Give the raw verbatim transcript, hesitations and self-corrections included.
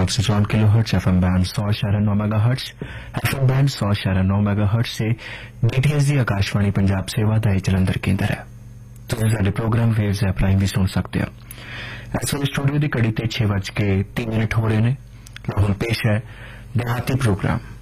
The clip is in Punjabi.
एक सौ चौवन kilo hertz, F M band सौ इशारा नौ mega hertz, F M band सौ इशारा नौ मेगा हर्ट्स से डीटीएच ਦੀ ਆਕਾਸ਼ਵਾਣੀ ਪੰਜਾਬ ਸੇਵਾ ਦਾ ਇਹ ਜਲੰਧਰ ਕੇਂਦਰ ਹੈ। ਤੁਸੀਂ ਸਾਡੇ ਪ੍ਰੋਗਰਾਮ ਵੇਵਜ਼ ਐਪ ਰਾਹੀਂ ਵੀ ਸੁਣ ਸਕਦੇ ਹੋ। ਇਸ ਵੇਲੇ ਸਟੂਡੀਓ ਦੀ ਘੜੀ ਤੇ ਛੇ ਵੱਜ ਕੇ ਤਿੰਨ ਮਿੰਟ ਹੋ ਰਹੇ ਨੇ। ਹੁਣ ਪੇਸ਼ ਹੈ ਦਿਹਾਤੀ ਪ੍ਰੋਗਰਾਮ।